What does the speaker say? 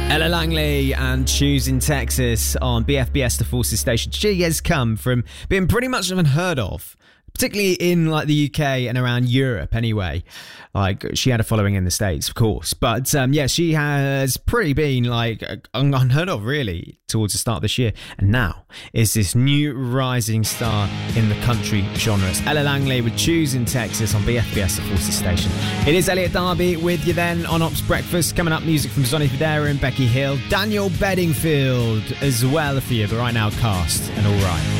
Ella Langley and Choosing Texas on BFBS, the Forces station. She has come from being pretty much unheard of, particularly in like the UK and around Europe anyway. Like, she had a following in the States, of course. But yeah, she has pretty been like unheard of really towards the start of this year. And now is this new rising star in the country genre. It's Ella Langley with Choosing Texas on BFBS, the Forces station. It is Elliot Darby with you then on Ops Breakfast. Coming up, music from Sonny Fodera and Becky Hill. Daniel Bedingfield as well for you. But right now, Cast and All Right.